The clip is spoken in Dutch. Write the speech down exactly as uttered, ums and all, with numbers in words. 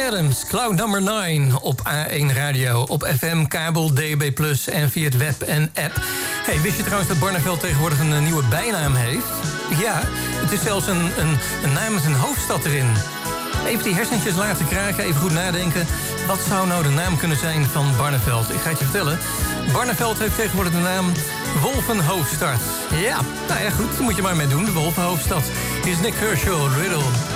Adams, Cloud nummer nine op A één Radio, op F M, kabel, D A B plus en via het web en app. Hey, wist je trouwens dat Barneveld tegenwoordig een, een nieuwe bijnaam heeft? Ja, het is zelfs een, een, een naam met een hoofdstad erin. Even die hersentjes laten kraken, even goed nadenken. Wat zou nou de naam kunnen zijn van Barneveld? Ik ga het je vertellen. Barneveld heeft tegenwoordig de naam Wolvenhoofdstad. Ja, nou ja, goed, daar moet je maar mee doen, de Wolvenhoofdstad. Hier is Nick Kershaw, Riddle.